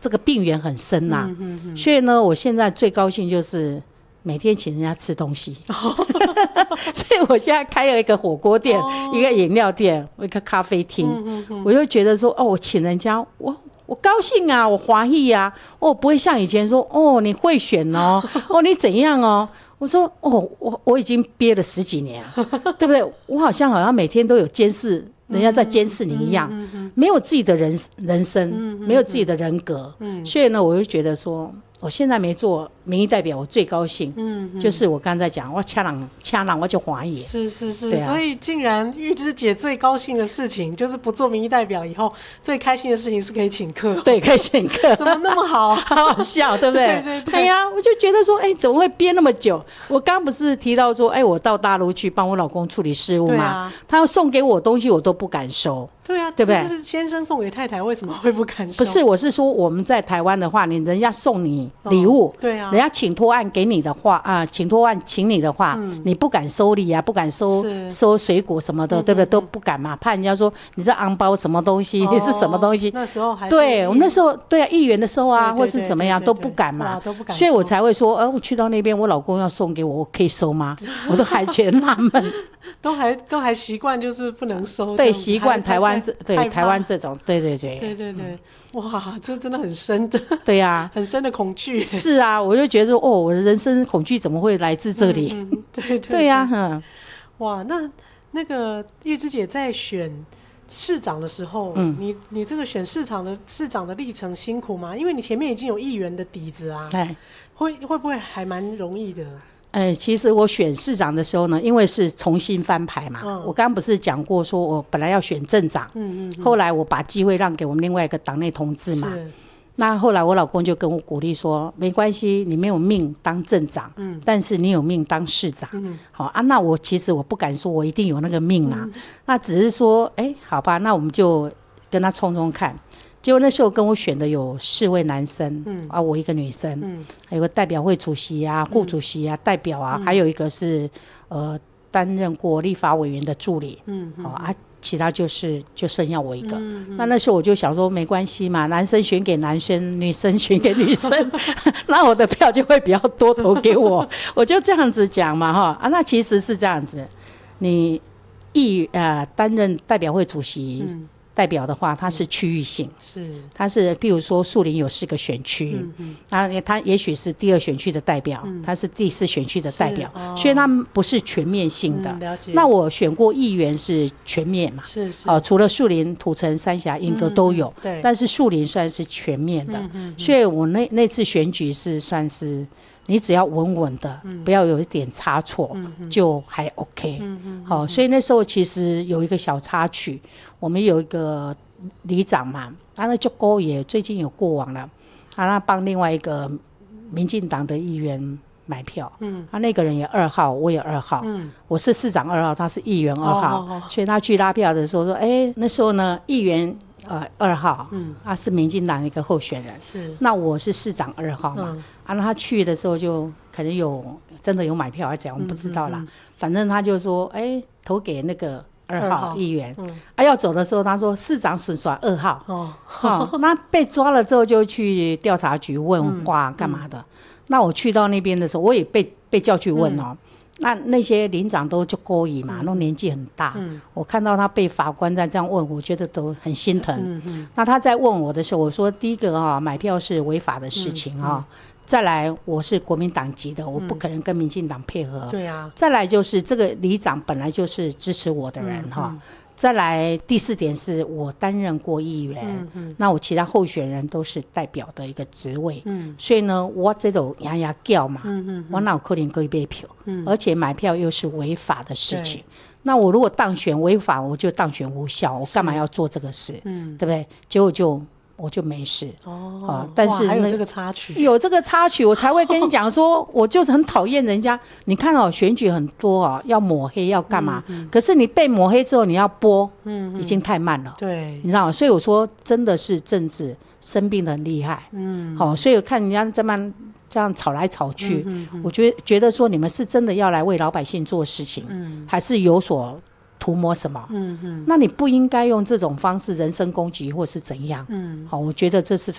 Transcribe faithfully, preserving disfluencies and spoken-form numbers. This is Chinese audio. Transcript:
这个病源很深呐、啊嗯嗯嗯，所以呢，我现在最高兴就是每天请人家吃东西，哦、所以我现在开了一个火锅店，哦、一个饮料店，一个咖啡厅，嗯嗯嗯，我就觉得说，哦，我请人家，我我高兴啊，我华裔啊，哦，不会像以前说，哦，你会选哦，哦，你怎样哦。我说哦，我我已经憋了十几年，对不对？我好像好像每天都有监视，人家在监视你一样，嗯嗯嗯嗯、没有自己的人人生，嗯嗯嗯、没有自己的人格，嗯、所以呢，我就觉得说，我现在没做民意代表，我最高兴，嗯嗯、就是我刚才讲，我掐人掐人我就华裔， 是是是、啊，所以竟然玉芝姐最高兴的事情，就是不做民意代表以后，最开心的事情是可以请客， 对，可以请客， 怎么那么好， 好好笑，对不对？ 对对对， 哎呀，我就觉得说，哎，怎么会憋那么久？我刚不是提到说，哎，我到大陆去帮我老公处理事务嘛，啊、他要送给我东西，我都不敢收。 对啊，对不对？是先生送给太太，为什么会不敢收？ 不是，我是说我们在台湾的话，你人家送你礼物，哦、 对啊， 人家请托案给你的话啊、呃，请托案请你的话，嗯、你不敢收礼啊，不敢收收水果什么的，嗯、对不对？都不敢嘛，怕人家说你这昂包什么东西，哦、你是什么东西？ 那时候还是对我们那时候对啊，议员的时候啊，或是什么样都不敢嘛， 都不敢， 所以我才会说，呃，我去到那边，我老公要送给我，我可以收吗？我都还觉得纳闷。 都还都还习惯，就是不能收。 对，习惯台湾这对台湾这种，对对对， 对对对，嗯、哇，这真的很深的， 对呀、啊， 很深的恐惧。 是啊，我就觉得说，哦，我的人生恐惧怎么会来自这里？ 嗯嗯、对对对呀、啊，嗯， 哇，那那个玉芝姐在选市长的时候，嗯、你你这个选市长的市长的历程辛苦吗？因为你前面已经有议员的底子啊，哎，会会不会还蛮容易的？ 哎，其实我选市长的时候呢，因为是重新翻牌嘛，嗯、我刚刚不是讲过，说我本来要选镇长，嗯嗯嗯，后来我把机会让给我们另外一个党内同志嘛，那后来我老公就跟我鼓励说，没关系，你没有命当镇长，嗯、但是你有命当市长，嗯、好啊，那我其实我不敢说我一定有那个命啦，嗯、那只是说，哎，好吧，那我们就跟他冲冲看。结果那时候跟我选的有四位男生，嗯、啊，我一个女生，嗯、还有个代表会主席啊、副主席啊、嗯、代表啊，嗯、还有一个是呃担任过立法委员的助理，嗯嗯、啊，其他就是就剩下我一个。嗯嗯、那那时候我就想说没关系嘛，男生选给男生，女生选给女生，那我的票就会比较多投给我，我就这样子讲嘛哈啊，那其实是这样子，你议呃担任代表会主席。嗯代表的话，它是区域性，是它是，譬如说树林有四个选区，嗯嗯，啊，它也许是第二选区的代表，嗯、它是第四选区的代表，哦、所以它不是全面性的。嗯、了解。那我选过议员是全面嘛，是是，哦、呃，除了树林、土城、三峡、莺歌都有，嗯、对，但是树林算是全面的，嗯嗯嗯、所以我那那次选举是算是。你只要稳稳的，嗯、不要有一点差错，嗯、就还 OK。好、嗯嗯哦，所以那时候其实有一个小插曲，我们有一个里长嘛，他那就勾也最近有过往了，他那帮另外一个民进党的议员买票，嗯，他那个人也二号，我也二号，嗯，我是市长二号，他是议员二号，哦哦哦，所以他去拉票的时候说，哎，那时候呢，议员。呃，二号，嗯，他是民进党的一个候选人，是，那我是市长二号嘛，嗯、啊，那他去的时候就可能有真的有买票来讲，我们不知道啦，嗯嗯嗯、反正他就说，哎，投给那个二号议员，嗯、啊，要走的时候他说市长损耍二号，哦，哦，那被抓了之后就去调查局问话干嘛的，嗯嗯、那我去到那边的时候，我也被被叫去问哦。嗯那那些领长都就勾引嘛，那、嗯、年纪很大、嗯，我看到他被法官在这样问，我觉得都很心疼。嗯嗯、那他在问我的时候，我说第一个啊、哦，买票是违法的事情啊、哦嗯嗯，再来我是国民党籍的，我不可能跟民进党配合。对、嗯、啊。再来就是这个里长本来就是支持我的人哈。嗯嗯再来第四点是我担任过议员、嗯嗯、那我其他候选人都是代表的一个职位、嗯、所以呢我这种牙牙叫嘛、嗯嗯嗯、我哪有可能可以买票、嗯、而且买票又是违法的事情，那我如果当选违法我就当选无效，我干嘛要做这个事、嗯、对不对？结果就我就没事哦、啊，但是还有这个插曲， 有这个插曲，我才会跟你讲说，我就是很讨厌人家。你看哦，选举很多哦，要抹黑要干嘛、嗯嗯？可是你被抹黑之后，你要播，嗯，已经太慢了。对，你知道吗？所以我说，真的是政治生病的很厉害。嗯，好、哦，所以我看人家这么这样吵来吵去，嗯嗯嗯、我觉得觉得说你们是真的要来为老百姓做事情，嗯，还是有所涂抹什么？嗯嗯，那你不应该用这种方式人身攻击或是怎样？嗯，好，我觉得这是